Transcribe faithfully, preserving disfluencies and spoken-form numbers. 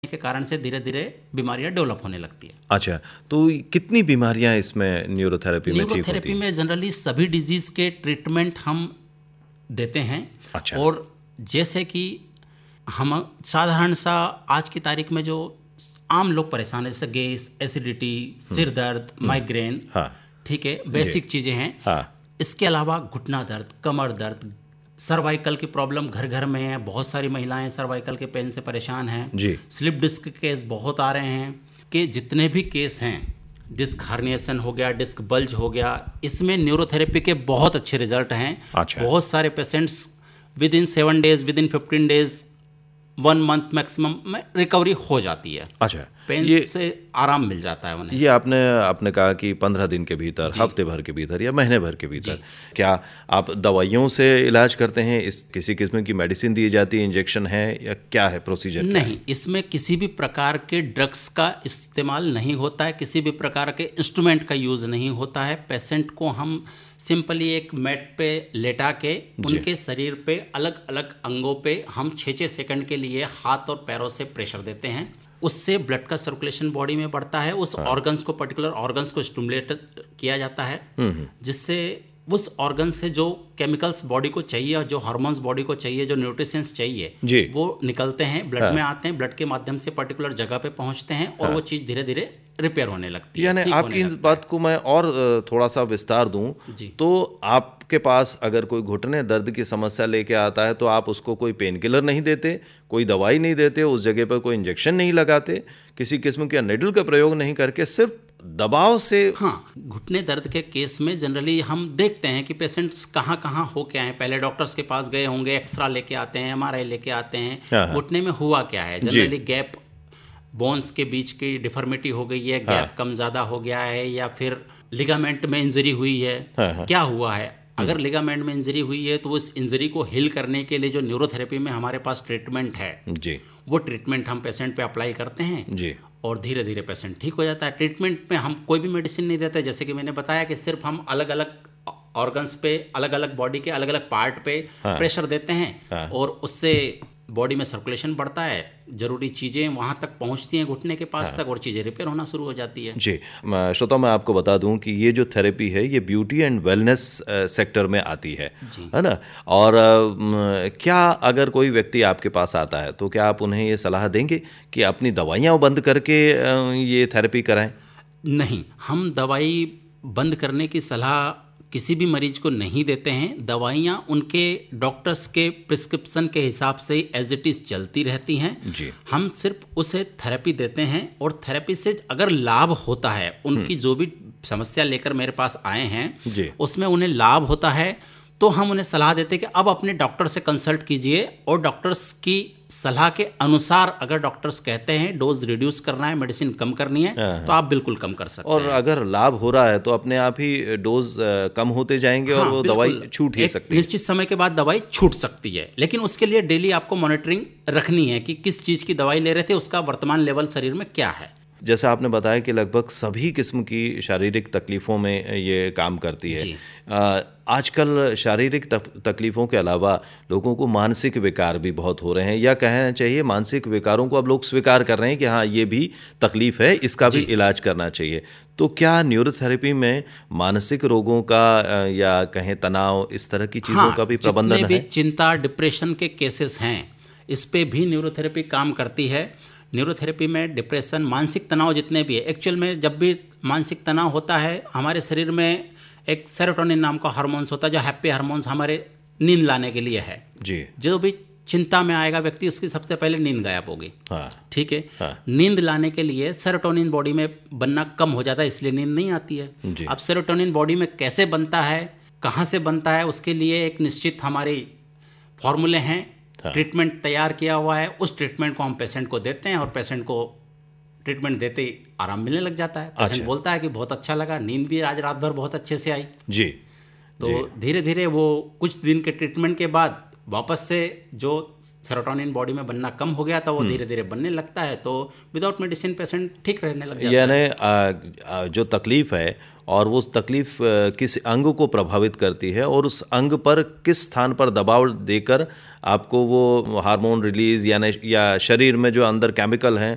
के कारण से धीरे धीरे बीमारियां डेवलप होने लगती है। अच्छा, तो कितनी बीमारियां इसमें न्यूरोथेरेपी में ठीक होती हैं? न्यूरोथेरेपी में जनरली सभी डिजीज के ट्रीटमेंट हम देते हैं। अच्छा। और जैसे कि हम साधारण सा आज की तारीख में जो आम लोग परेशान है, जैसे गैस, एसिडिटी, सिर दर्द, माइग्रेन, हाँ, ठीक है, बेसिक चीजें हैं। हाँ। इसके अलावा घुटना दर्द, कमर दर्द, सर्वाइकल की प्रॉब्लम घर घर में है। बहुत सारी महिलाएं सर्वाइकल के पेन से परेशान हैं जी। स्लिप डिस्क के केस बहुत आ रहे हैं कि जितने भी केस हैं, डिस्क हार्निएशन हो गया, डिस्क बल्ज हो गया, इसमें न्यूरोथेरेपी के बहुत अच्छे रिजल्ट हैं। अच्छा। बहुत सारे patients with in seven days, with in fifteen days, one month maximum में रिकवरी हो जाती है। अच्छा, पेन ये से आराम मिल जाता है उन्हें। ये आपने आपने कहा कि पंद्रह दिन के भीतर, हफ्ते भर के भीतर या महीने भर के भीतर, क्या आप दवाइयों से इलाज करते हैं? इस किसी किस्म की मेडिसिन दी जाती है, इंजेक्शन है, या क्या है प्रोसीजर? नहीं, इसमें किसी भी प्रकार के ड्रग्स का इस्तेमाल नहीं होता है, किसी भी प्रकार के इंस्ट्रूमेंट का यूज़ नहीं होता है। पेशेंट को हम सिंपली एक मैट पे लेटा के उनके शरीर पे अलग अलग अंगों पे हम छः छः सेकंड के लिए हाथ और पैरों से प्रेशर देते हैं। उससे ब्लड का सर्कुलेशन बॉडी में बढ़ता है, उस ऑर्गन्स को, पर्टिकुलर ऑर्गन्स को स्टिमुलेट किया जाता है, जिससे उस ऑर्गन से जो केमिकल्स बॉडी को चाहिए और जो हार्मोन्स बॉडी को चाहिए, जो न्यूट्रिशंस चाहिए, वो निकलते हैं, ब्लड हाँ। में आते हैं, ब्लड के माध्यम से पर्टिकुलर जगह पे पहुंचते हैं और हाँ। वो चीज़ धीरे धीरे रिपेयर होने लगती है। यानी आपकी इस बात को मैं और थोड़ा सा विस्तार दूं तो आपके पास अगर कोई घुटने दर्द की समस्या लेके आता है तो आप उसको कोई पेन किलर नहीं देते, कोई दवाई नहीं देते, उस जगह पर कोई इंजेक्शन नहीं लगाते, किसी किस्म के निडल का प्रयोग नहीं करके सिर्फ दबाव से। हाँ, घुटने दर्द के केस में जनरली हम देखते हैं कि पेशेंट्स कहाँ कहाँ हो के आए। पहले डॉक्टर्स के पास गए होंगे, एक्सरा लेके आते हैं, एमआरआई लेके आते हैं, घुटने में हुआ क्या है। जनरली गैप, बोन्स के बीच की डिफॉर्मिटी हो गई है, गैप हाँ। कम ज़्यादा हो गया है, या फिर लिगामेंट में इंजरी हुई है, हाँ। क्या हुआ है। अगर लिगामेंट में इंजरी हुई है तो उस इंजरी को हील करने के लिए जो न्यूरोथेरेपी में हमारे पास ट्रीटमेंट है जी, वो ट्रीटमेंट हम पेशेंट पे अप्लाई करते हैं जी, और धीरे धीरे पेशेंट ठीक हो जाता है। ट्रीटमेंट में हम कोई भी मेडिसिन नहीं देते, जैसे कि मैंने बताया कि सिर्फ हम अलग अलग ऑर्गन्स पे, अलग अलग बॉडी के अलग अलग पार्ट पे हाँ। प्रेशर देते हैं हाँ। और उससे बॉडी में सर्कुलेशन बढ़ता है, जरूरी चीज़ें वहाँ तक पहुँचती हैं घुटने के पास हाँ। तक, और चीज़ें रिपेयर होना शुरू हो जाती है जी। श्रोता, मैं आपको बता दूं कि ये जो थेरेपी है ये ब्यूटी एंड वेलनेस सेक्टर में आती है, है ना। और आ, क्या अगर कोई व्यक्ति आपके पास आता है तो क्या आप उन्हें ये सलाह देंगे कि अपनी दवाइयाँ बंद करके ये थेरेपी कराएं? नहीं, हम दवाई बंद करने की सलाह किसी भी मरीज को नहीं देते हैं। दवाइयाँ उनके डॉक्टर्स के प्रिस्क्रिप्शन के हिसाब से एज इट इज़ चलती रहती हैं जी। हम सिर्फ उसे थेरेपी देते हैं, और थेरेपी से अगर लाभ होता है, उनकी जो भी समस्या लेकर मेरे पास आए हैं उसमें उन्हें लाभ होता है, तो हम उन्हें सलाह देते हैं कि अब अपने डॉक्टर से कंसल्ट कीजिए, और डॉक्टर्स की सलाह के अनुसार अगर डॉक्टर्स कहते हैं डोज रिड्यूस करना है, मेडिसिन कम करनी है, तो आप बिल्कुल कम कर सकते और हैं। और अगर लाभ हो रहा है तो अपने आप ही डोज कम होते जाएंगे हाँ, और वो दवाई छूट ही सकती है। निश्चित समय के बाद दवाई छूट सकती है, लेकिन उसके लिए डेली आपको मॉनिटरिंग रखनी है कि किस चीज़ की दवाई ले रहे थे, उसका वर्तमान लेवल शरीर में क्या है। जैसा आपने बताया कि लगभग सभी किस्म की शारीरिक तकलीफ़ों में ये काम करती है। आजकल शारीरिक तकलीफ़ों के अलावा लोगों को मानसिक विकार भी बहुत हो रहे हैं, या कहना चाहिए मानसिक विकारों को अब लोग स्वीकार कर रहे हैं कि हाँ ये भी तकलीफ़ है, इसका भी इलाज करना चाहिए। तो क्या न्यूरोथेरेपी में मानसिक रोगों का या कहें तनाव, इस तरह की चीज़ों हाँ, का भी प्रबंधन है? भी चिंता, डिप्रेशन के केसेस हैं, इस पे भी न्यूरोथेरेपी काम करती है। न्यूरोथेरेपी में डिप्रेशन, मानसिक तनाव जितने भी है, एक्चुअल में जब भी मानसिक तनाव होता है, हमारे शरीर में एक सेरोटोनिन नाम का हार्मोन्स होता है, जो हैप्पी हार्मोन्स हमारे नींद लाने के लिए है जी। जो भी चिंता में आएगा व्यक्ति, उसकी सबसे पहले नींद गायब होगी हाँ। ठीक है हाँ। नींद लाने के लिए सेरोटोनिन बॉडी में बनना कम हो जाता है, इसलिए नींद नहीं आती है। अब सेरोटोनिन बॉडी में कैसे बनता है, कहाँ से बनता है, उसके लिए एक निश्चित हमारी फॉर्मूले हैं, ट्रीटमेंट तैयार किया हुआ है। उस ट्रीटमेंट को हम पेशेंट को देते हैं, और पेशेंट को ट्रीटमेंट देते ही आराम मिलने लग जाता है। पेशेंट अच्छा। बोलता है कि बहुत अच्छा लगा, नींद भी आज रात भर बहुत अच्छे से आई जी। तो धीरे धीरे वो कुछ दिन के ट्रीटमेंट के बाद वापस से जो सेरोटोनिन बॉडी में बनना कम हो गया था वो धीरे धीरे बनने लगता है, तो विदाउट मेडिसिन पेशेंट ठीक रहने लग जाता है। यानी जो तकलीफ है और वो तकलीफ किस अंग को प्रभावित करती है, और उस अंग पर किस स्थान पर दबाव देकर आपको वो हार्मोन रिलीज यानी या शरीर में जो अंदर केमिकल हैं